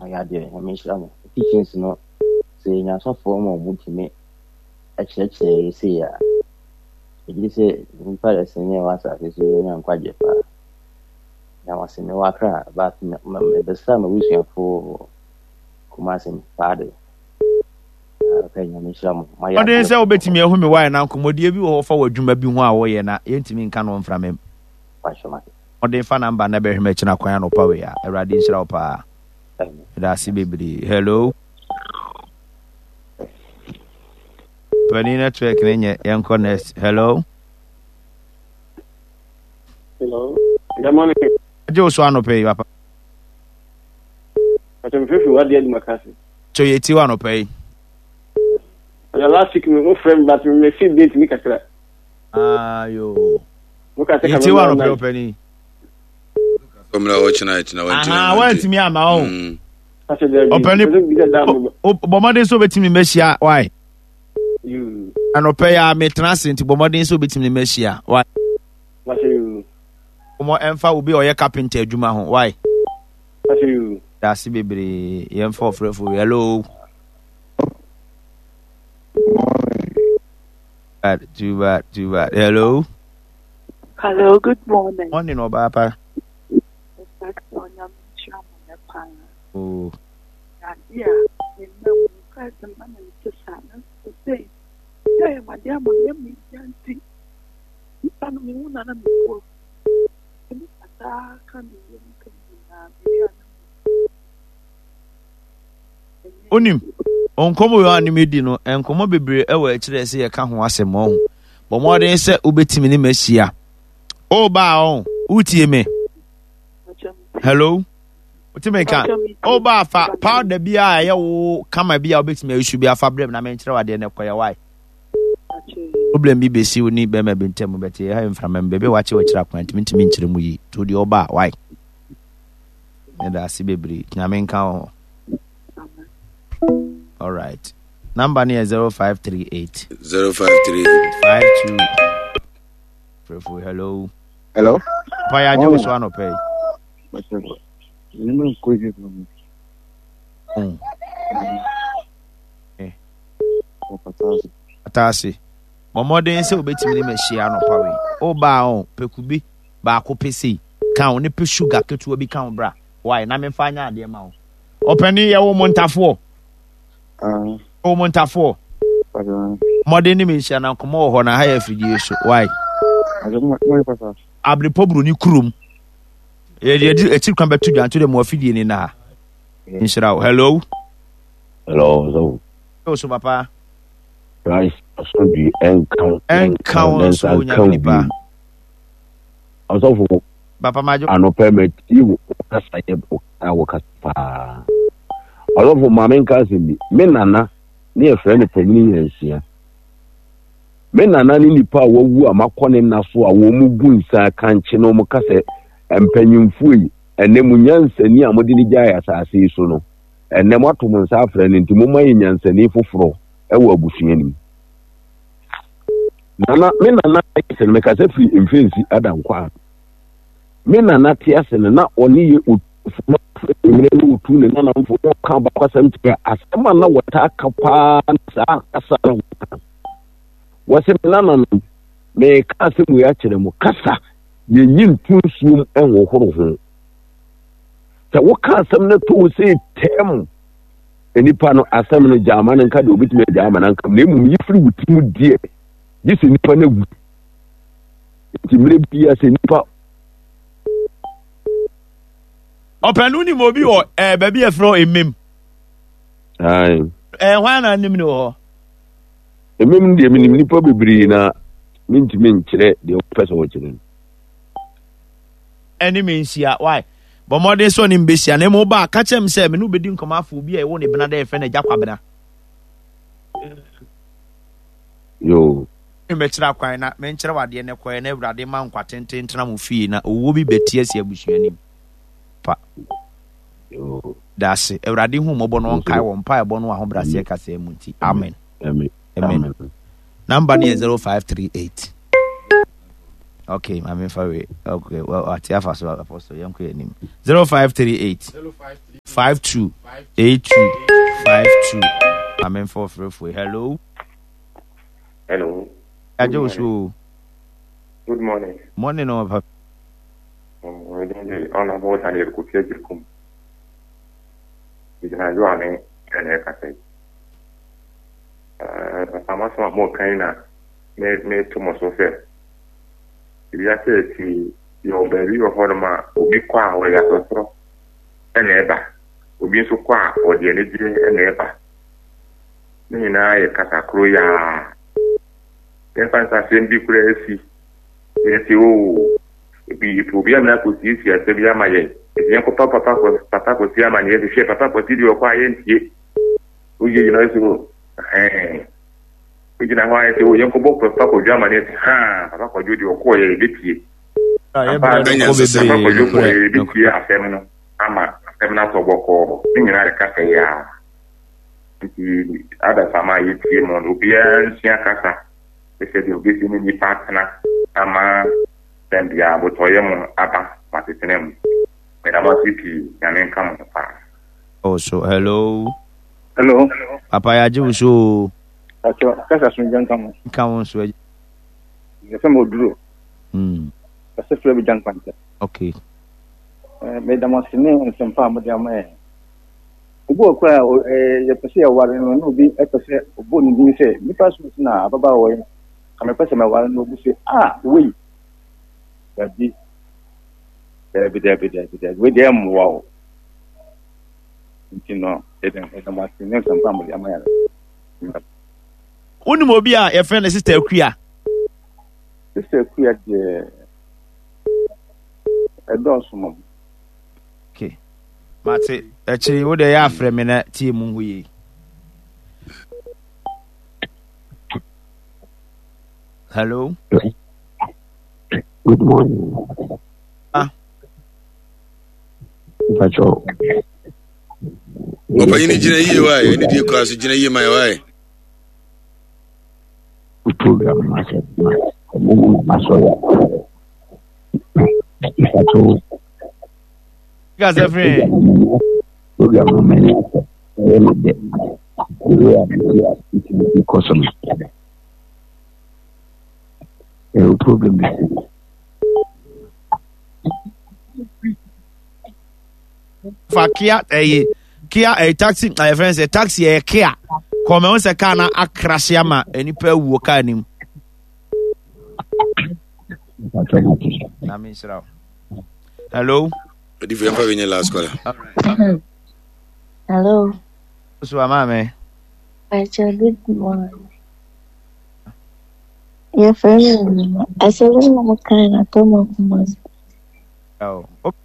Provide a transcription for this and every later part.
I did. I mean, teachings no saying as a form of ultimate. Actually, say, it say, in Paris, and there was a young quadruple. There was in the Wakra, but the summer wishing for Kumasin father. What is say obeti me hu me why na nkomodie bi wo fa wadwuma bi hu a wo ye na yentimi nka no mfra mem. Ode fa number na be hwema kina kwan no pa we ya. Awrade nshira wo pa. Da si bebri. Hello. Pani network nenye yanko nest. Hello. Hello. Good morning. Jo so anope papa. Atem fefu wadi adi makasi. Cho yeti wa anope. Last week my friend but me see date me kakra. Yo. Yeti wa anope openi. Komla ochina aha wantimi ama o. Openi. Bomade so betimi mehia why? You. Anope ya me transient bomade so betimi mehia why? What you? Omo emfa obi oye carpenter adwuma ho why? What you? That's bebre yemfa ofrefo. Hello. Too bad. Hello. Hello, good morning. Morning, Obapa. Oh. Yeah, Onim. Onkomo yo animedi no enkomo bebre e wa kire se ye ka ho asem ho bo modern se obetimi ni machia o ba on utie me hello utime ka o ba fa powder bia ye wo kama bia obetimi asu bia fa brem na me nkire wade ne koye why problem bi be si oni be ma bentem beti ha mframa bebe wa che wa kire akwanti ntimi nkire mu yi to di o ba why ne da si bebre na me nka ho. All right. Number near 0538. 0538. 52. Hello. Hello. Paya Jones one pay. Atasi. Momodin se obetimi me hia no pawe. O ba on pekubi ba ko pesi. Kan oni pe sugar ketu obi kan bra. Why na me fanya ade ma o. Openi ye wo montafo. O montafo. Modern ni me hia na komo ho na ha ya fidie so. Why? Abri pobru ni kurum. Ye eti kan betu dwan to dem afidie ni na. Inshira. Hello. Hello. So papa. Guys, so the encounter so nyaniba. Also for Papa Majo. Ano permit you kasa ye pa. Also for mamen kazi me nana ne e friend pemini yensia. Me nana ni nipa wawu amakone naso a wo mu gunsa kanche no mu kase empanyimfu yi ene mu nyansani a modi ni gya asase so no ene mato mu nsa afra ne ntimo mayi nyansani foforo ewo abusuanim. Nana me nana ise me kase free influence adankwa. Me nana tiase na oni ye utu ne nana mfo ka ba kwasam tika asema na wata kapa sa asara wase nana me kase mu ya kire mu kasa ye yin tunsuum enwo horo ho ta wo ka asem na to se tem enipa no asem no jama na nka de obitime jama na nka na emu yifiri wutim die yisi nipa na wu timire bia se nipa Openu ni mobi o baby e fro emem. Ai. Hwan na nim ni ho. Emem de eminim nipa bebiri na mintimi nkire de opese wo kire. Eni mensia why? But more than so nim besia na mo ba ka chem se me no bedi nkoma afo obi e wo ne bena da e fe na jakwabena. Yo. Me kira kwan na me nkire wade ne koye na Awurade ma nkwatenten tena mo fie na owo bi betie sia busuanim. Pa. Yo. That's it. Awurade hu mo bo no nkai wo mpa e bo no ahobrase kasa emuti. Amen. Amen. Number near 0538. Okay, I'm in for it. Okay, well, at Apostle Apostle, young name 0538 52 8252. I'm in for free. Hello. Hello. Good morning. Morning, no, Papa. On about an aircraft. It's not running an aircraft. I'm also more kind of made too much of it. If you say your baby or Horma will be quiet or your and ever will be so quiet or the energy and ever. Then I cut a croya. Then find a same big crazy. Yes, you will be able to see you as the Yamaye. If you papa was Yaman, yes, the shape papa was you quiet. You know, hey. You know why I say, you go book for Papa Germany, Papa for you to acquire a bit here. Papa for you for a bit here, a feminine, a feminine of work, in a cafe. Other Sama, you came on Ubian, Siakasa. They said you'll be seeing the partner, Ama, then the Abotoyam, Abba, Matinem, and I'm a city, and then come on. Oh, so hello. Hello. Papa, I do so. That's a swing come. Come on, sweat. The same old blue. That's a flabby junk panther. Okay. Made a Mosine and some farm with your man. Who go acquire a Passia warren no be a Passia of Bonnie say, because now, Baba way. I'm a person I want to say, we. That be there, with them. Wow. You know, it's a Mosine and some family. I'm Unimobia, your friend and sister Quia. Sister Quia, a dozen. Okay. Mate, actually, what they are from in a team. We hello. Good morning. Pacho. Papa, you need to why? You need to cross you my way. Program Guys, every Kia a taxi, my friends, a taxi a Kia. Come on, se kana akrasiama eni pe wo kanim. Na me sra. Hello. Di fi emfa venye last caller. Hello. So mama. Good morning. Your friend, I said, I'm kind of Thomas. Oh.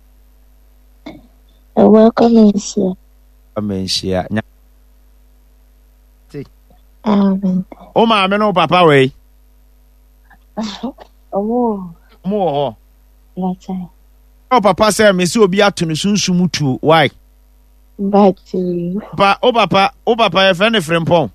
Welcome in here. Amensia. Amen. Oh, my, no papa way. Oh, more. That's right. Oh, papa said, Miss Obia to Sumutu. Why? But, papa, your friend from Pong.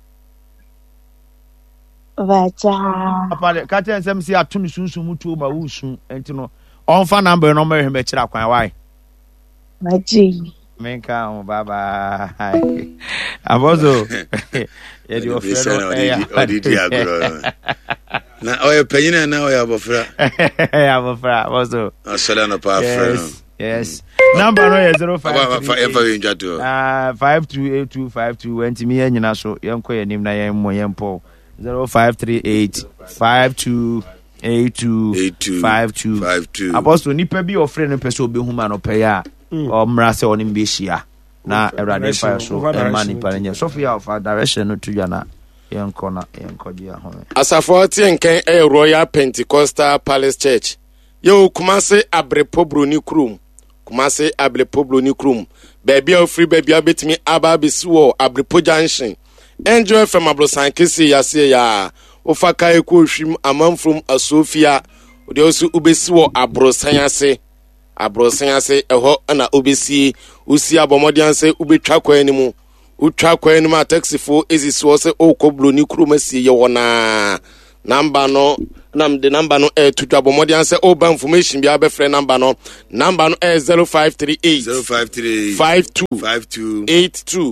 But, Papa, Captain Samsi at Sumutu, Mausu, and to know. On phone number, no more him, why? My G. Menka, baba. Abozo. Your friend, na oya penina na oya abofra. Abofra, abozo. Asala no pa friend. Yes. Number no 05. 528252 wenti mi nyina so yenko yanim na yemmo yempo 0538 528252. Apostle nipa bi ofre no pese obehuma no pe ya. O mra se oni mbehia na Erade fire so man nipa nya Sophia of direction no to yana yenko na yenko dia ho. Asafo tienken Royal Pentecostal Palace Church. Yo Kumase Abrepobroni Krum. Kumase Abrepobroni Krum. Baby of free baby betimi aba bisuo Abrepo Junction. Enjoy from Abrosan Kisi yase ya. Ofaka ekohwim amanfrom Asofia. Ode osu ubesiwo Abrosan yase. Abrosan yase eho na obesi usi abomodian se ubetwa kwanimu. Utwa kwanimu taxi fo ezisuo se okobloni Krum asie ye wona. Number no nam the number no to dwabo modian say oba information bia be frɛ number no 0538 52 82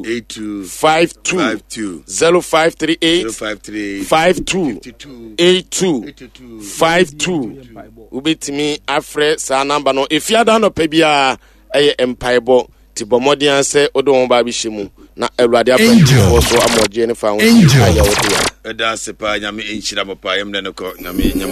52 0538 52 82 52 ubetimi afrɛ sa number no efiada no pa bia empaibo ti bomodian say odo ba bi hyemu na awurade afrɛ so amodie ne fa ho ayo wo ya eda sepa nyame enhyira papa yem ne ko nyame